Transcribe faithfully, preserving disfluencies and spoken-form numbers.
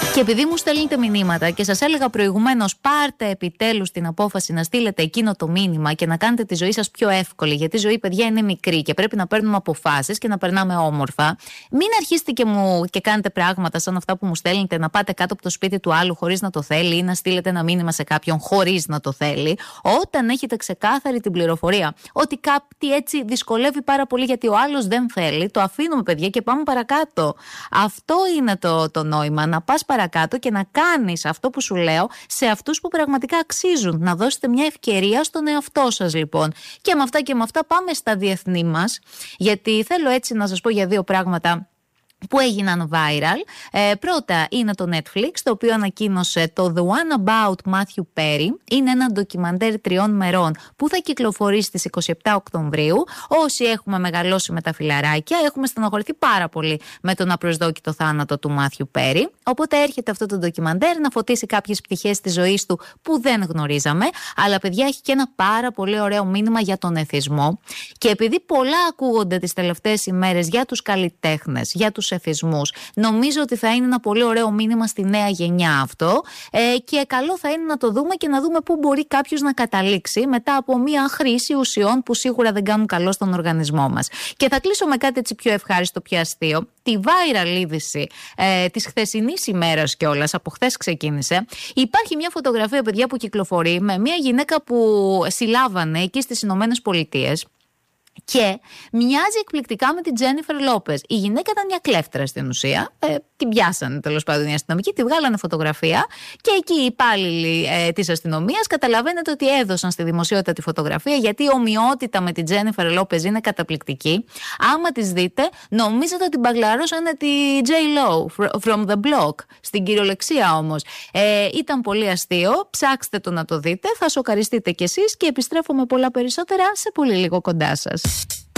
Και επειδή μου στέλνετε μηνύματα και σας έλεγα προηγουμένως, πάρτε επιτέλους την απόφαση να στείλετε εκείνο το μήνυμα και να κάνετε τη ζωή σας πιο εύκολη. Γιατί η ζωή, παιδιά, είναι μικρή και πρέπει να παίρνουμε αποφάσεις και να περνάμε όμορφα. Μην αρχίσετε και, μου, και κάνετε πράγματα σαν αυτά που μου στέλνετε, να πάτε κάτω από το σπίτι του άλλου χωρίς να το θέλει ή να στείλετε ένα μήνυμα σε κάποιον χωρίς να το θέλει. Όταν έχετε ξεκάθαρη την πληροφορία ότι κάτι έτσι δυσκολεύει πάρα πολύ γιατί ο άλλος δεν θέλει, το αφήνουμε, παιδιά, και πάμε παρακάτω. Αυτό είναι το, το νόημα. Να πας παρακάτω και να κάνεις αυτό που σου λέω σε αυτούς που πραγματικά αξίζουν. Να δώσετε μια ευκαιρία στον εαυτό σας, λοιπόν. Και με αυτά και με αυτά πάμε στα διεθνή μας, γιατί θέλω έτσι να σας πω για δύο πράγματα που έγιναν viral. Ε, πρώτα είναι το Netflix, το οποίο ανακοίνωσε το The One About Matthew Perry. Είναι ένα ντοκιμαντέρ τριών μερών που θα κυκλοφορήσει στις είκοσι επτά Οκτωβρίου. Όσοι έχουμε μεγαλώσει με τα φιλαράκια, έχουμε στενοχωρηθεί πάρα πολύ με τον απροσδόκητο θάνατο του Matthew Perry. Οπότε έρχεται αυτό το ντοκιμαντέρ να φωτίσει κάποιες πτυχές της ζωής του που δεν γνωρίζαμε. Αλλά, παιδιά, έχει και ένα πάρα πολύ ωραίο μήνυμα για τον εθισμό. Και επειδή πολλά ακούγονται τις τελευταίες ημέρες για τους καλλιτέχνες, για τους εθισμούς, νομίζω ότι θα είναι ένα πολύ ωραίο μήνυμα στη νέα γενιά αυτό, ε, και καλό θα είναι να το δούμε και να δούμε πού μπορεί κάποιος να καταλήξει μετά από μια χρήση ουσιών που σίγουρα δεν κάνουν καλό στον οργανισμό μας. Και θα κλείσω με κάτι έτσι πιο ευχάριστο, πιο αστείο. Τη viral είδηση ε, της χθεσινής ημέρας κιόλας, από χθες ξεκίνησε. Υπάρχει μια φωτογραφία, παιδιά, που κυκλοφορεί με μια γυναίκα που συλλάβανε εκεί στις Ηνωμένες Πολιτείες. Και μοιάζει εκπληκτικά με την Τζένιφερ Λόπες. Η γυναίκα ήταν μια κλέφτρα στην ουσία. Ε, την πιάσανε τέλος πάντων οι αστυνομικοί, τη βγάλανε φωτογραφία. Και εκεί οι υπάλληλοι ε, της αστυνομίας καταλαβαίνετε ότι έδωσαν στη δημοσιότητα τη φωτογραφία, γιατί η ομοιότητα με την Τζένιφερ Λόπες είναι καταπληκτική. Άμα τις δείτε, νομίζετε ότι μπαγκλαρώσανε τη J-Lo from the block. Στην κυριολεξία όμως. Ε, ήταν πολύ αστείο. Ψάξτε το να το δείτε. Θα σοκαριστείτε κι εσείς και επιστρέφω με πολλά περισσότερα σε πολύ λίγο κοντά σας.